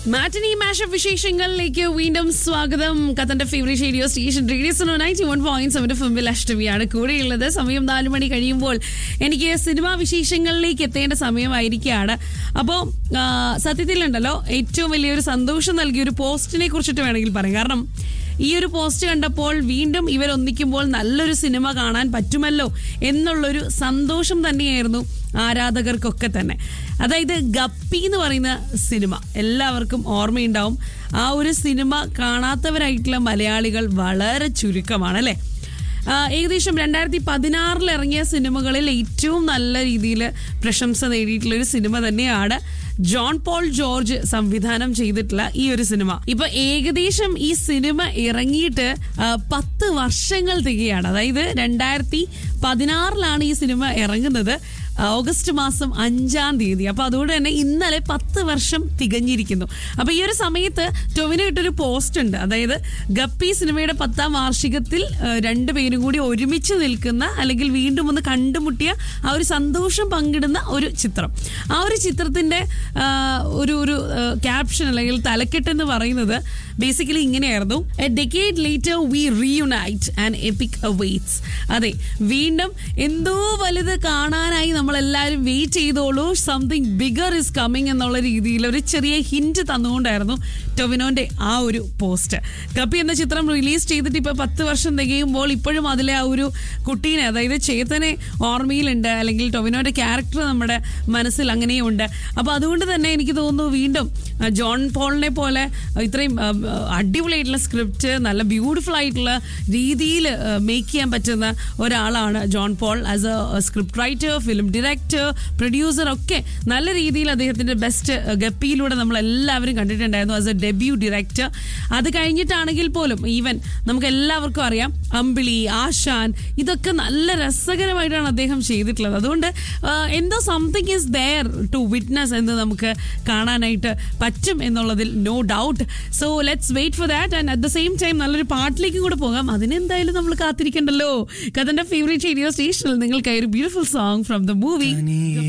മാറ്റിനി mashup വിശേഷങ്ങളിലേക്ക് വീണ്ടും സ്വാഗതം. ഖത്തറിന്റെ ഫേവറേറ്റ് റേഡിയോ സ്റ്റേഷൻ റേഡിയോ 91.7 ഫിംബിൽ അഷ്ടമിയാണ് കൂടെയുള്ളത്. സമയം 4 മണി കഴിയുമ്പോൾ എനിക്ക് സിനിമാ വിശേഷങ്ങളിലേക്ക് എത്തേണ്ട സമയമായിരിക്കുകയാണ്. അപ്പോൾ സത്യത്തിലുണ്ടല്ലോ ഏറ്റവും വലിയൊരു സന്തോഷം നൽകിയ ഒരു പോസ്റ്റിനെ കുറിച്ചിട്ട് വേണമെങ്കിൽ പറയാം. കാരണം ഈ ഒരു പോസ്റ്റ് കണ്ടപ്പോൾ വീണ്ടും ഇവരൊന്നിക്കുമ്പോൾ നല്ലൊരു സിനിമ കാണാൻ പറ്റുമല്ലോ എന്നുള്ളൊരു സന്തോഷം തന്നെയായിരുന്നു ആരാധകർക്കൊക്കെ തന്നെ. അതായത് ഗപ്പി എന്ന് പറയുന്ന സിനിമ എല്ലാവർക്കും ഓർമ്മയുണ്ടാവും. ആ ഒരു സിനിമ കാണാത്തവരായിട്ടുള്ള മലയാളികൾ വളരെ ചുരുക്കമാണ് അല്ലേ. ഏകദേശം 2016 ഇറങ്ങിയ സിനിമകളിൽ ഏറ്റവും നല്ല രീതിയിൽ പ്രശംസ നേടിയിട്ടുള്ള ഒരു സിനിമ തന്നെയാണ് ജോൺ പോൾ ജോർജ് സംവിധാനം ചെയ്തിട്ടുള്ള ഈ ഒരു സിനിമ. ഇപ്പൊ ഏകദേശം ഈ സിനിമ ഇറങ്ങിയിട്ട് 10 വർഷങ്ങൾ തികയാണ്. അതായത് 2016 ഈ സിനിമ ഇറങ്ങുന്നത് ഓഗസ്റ്റ് മാസം 5-ാം തീയതി. അപ്പൊ അതുകൊണ്ട് തന്നെ ഇന്നലെ 10 വർഷം തികഞ്ഞിരിക്കുന്നു. അപ്പൊ ഈ ഒരു സമയത്ത് ടൊവിനോ ഇട്ടൊരു പോസ്റ്റ് ഉണ്ട്. അതായത് ഗപ്പി സിനിമയുടെ 10ാം വാർഷികത്തിൽ രണ്ടുപേരും കൂടി ഒരുമിച്ച് നിൽക്കുന്ന അല്ലെങ്കിൽ വീണ്ടും ഒന്ന് കണ്ടുമുട്ടിയ ആ ഒരു സന്തോഷം പങ്കിടുന്ന ഒരു ചിത്രം. ആ ഒരു ചിത്രത്തിന്റെ ഒരു ക്യാപ്ഷൻ അല്ലെങ്കിൽ തലക്കെട്ട് എന്ന് പറയുന്നത് ബേസിക്കലി ഇങ്ങനെയായിരുന്നു: A decade later V reunite and epic അവേറ്റ്സ്. അതെ, വീണ്ടും എന്തോ വലുത് കാണാനായി നമ്മളെല്ലാവരും വെയിറ്റ് ചെയ്തോളൂ, സംതിങ് ബിഗർ ഇസ് കമ്മിങ് എന്നുള്ള രീതിയിൽ ഒരു ചെറിയ ഹിന്റ് തന്നുകൊണ്ടായിരുന്നു ടൊവിനോന്റെ ആ ഒരു പോസ്റ്റ്. ഗപ്പി എന്ന ചിത്രം റിലീസ് ചെയ്തിട്ട് ഇപ്പൊ 10 വർഷം തികയുമ്പോൾ ഇപ്പോഴും അതിലെ ആ ഒരു കുട്ടീനെ, അതായത് ചേതനെ ഓർമ്മയിലുണ്ട്, അല്ലെങ്കിൽ ടൊവിനോന്റെ ക്യാരക്ടർ നമ്മുടെ മനസ്സിൽ അങ്ങനെയുണ്ട്. അപ്പൊ അതുകൊണ്ട് തന്നെ എനിക്ക് തോന്നുന്നു വീണ്ടും ജോൺ പോളിനെ പോലെ ഇത്രയും അടിപൊളിയായിട്ടുള്ള സ്ക്രിപ്റ്റ് നല്ല ബ്യൂട്ടിഫുൾ ആയിട്ടുള്ള രീതിയിൽ മേക്ക് ചെയ്യാൻ പറ്റുന്ന ഒരാളാണ് John Paul. As A script writer, film director, producer ഒക്കെ നല്ല രീതിയിൽ അദ്ദേഹത്തിന്റെ ബെസ്റ്റ് ഗപ്പിയിലൂടെ നമ്മൾ എല്ലാവരും കണ്ടിട്ടുണ്ടായിരുന്നു ആസ് എ ഡെബ്യൂ ഡയറക്ടർ. അത് കഴിഞ്ഞിട്ടാണെങ്കിൽ പോലും ഈവൻ നമുക്ക് എല്ലാവർക്കും അറിയാം അമ്പിളി, ആശാൻ, ഇതൊക്കെ നല്ല രസകരമായിട്ടാണ് അദ്ദേഹം ചെയ്തിട്ടുള്ളത്. അതുകൊണ്ട് എന്തോ something is there to witness എന്ന് നമുക്ക് കാണാനായിട്ട് പറ്റും എന്നുള്ളതിൽ no doubt. So let's wait for that. And at the same time നല്ലൊരു പാട്ടിലേക്കും കൂടെ പോകാം. അതിനെന്തായാലും നമ്മൾ കാത്തിരിക്കണ്ടല്ലോ. ഖത്തറിന്റെ ഫേവറേറ്റ് റേഡിയോ സ്റ്റേഷനിൽ നിങ്ങൾക്കായി ഒരു beautiful song from the movie